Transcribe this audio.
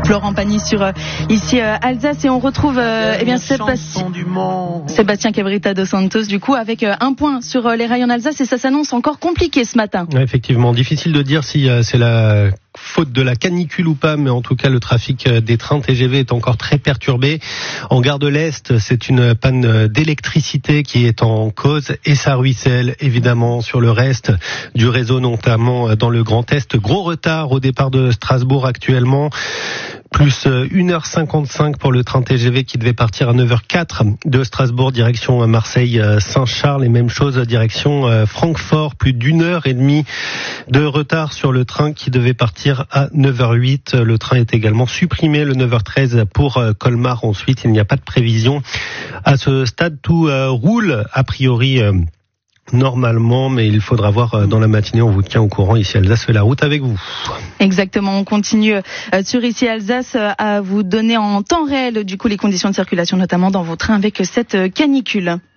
Florent Pagny sur ici Alsace, et on retrouve Sébastien Cabrita dos Santos du coup avec un point sur les rails en Alsace, et ça s'annonce encore compliqué ce matin. Ouais, effectivement, difficile de dire si c'est la faute de la canicule ou pas, mais en tout cas le trafic des trains TGV est encore très perturbé. En gare de l'Est, c'est une panne d'électricité qui est en cause, et ça ruisselle évidemment sur le reste du réseau, notamment dans le Grand Est. Gros retard au départ de Strasbourg actuellement. Plus 1h55 pour le train TGV qui devait partir à 9h04 de Strasbourg direction Marseille-Saint-Charles, et même chose direction Francfort. Plus d'1h30 de retard sur le train qui devait partir à 9h08. Le train est également supprimé, le 9h13 pour Colmar. Ensuite, il n'y a pas de prévision à ce stade. Tout roule a priori normalement, mais il faudra voir dans la matinée. On vous tient au courant. Ici Alsace fait la route avec vous. Exactement, on continue sur ici Alsace à vous donner en temps réel du coup les conditions de circulation, notamment dans vos trains avec cette canicule.